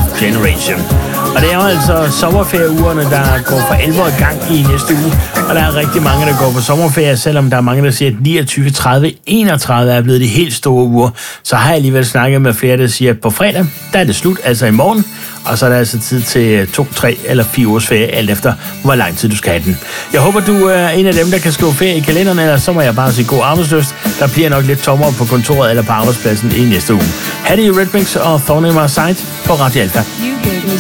of Generation. Og det er jo altså sommerferieugerne, der går for alvor i gang i næste uge. Og der er rigtig mange, der går på sommerferie, selvom der er mange, der siger, at 29, 30, 31 er blevet de helt store uger. Så har jeg alligevel snakket med flere, der siger, at på fredag, der er det slut, altså i morgen. Og så er der altså tid til 2, 3 eller 4 ugers ferie, alt efter hvor lang tid du skal have den. Jeg håber, du er en af dem, der kan skrive ferie i kalenderen, eller så må jeg bare sige god arbejdsløst. Der bliver nok lidt tommere på kontoret eller på arbejdspladsen i næste uge. Ha' det i Red Mix og Thorn in My Side på Radio Alpha.